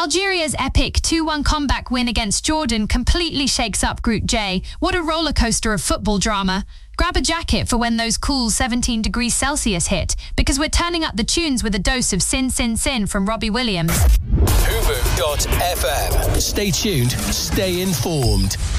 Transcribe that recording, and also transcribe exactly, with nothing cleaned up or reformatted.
Algeria's epic two one comeback win against Jordan completely shakes up Group J. What a roller coaster of football drama. Grab a jacket for when those cool seventeen degrees Celsius hit, because we're turning up the tunes with a dose of Sin Sin Sin from Robbie Williams. Hoover dot f m. Stay tuned, stay informed.